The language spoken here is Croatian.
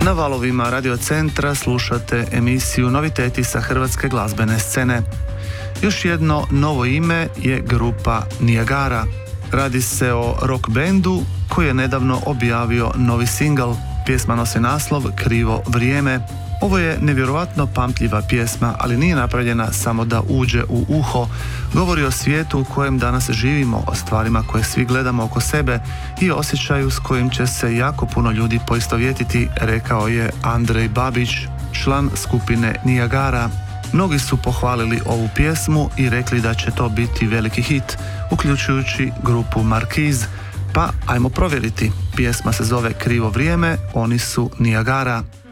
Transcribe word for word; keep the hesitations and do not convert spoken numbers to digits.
Na valovima Radio Centra slušate emisiju Noviteti sa hrvatske glazbene scene. Još jedno novo ime je grupa Niagara. Radi se o rock bendu koji je nedavno objavio novi singl. Pjesma nosi naslov Krivo vrijeme. Ovo je nevjerovatno pamtljiva pjesma, ali nije napravljena samo da uđe u uho. Govori o svijetu u kojem danas živimo, o stvarima koje svi gledamo oko sebe i osjećaju s kojim će se jako puno ljudi poistovjetiti, rekao je Andrej Babić, član skupine Niagara. Mnogi su pohvalili ovu pjesmu i rekli da će to biti veliki hit, uključujući grupu Markiz. Pa ajmo provjeriti. Pjesma se zove Krivo vrijeme, oni su Niagara.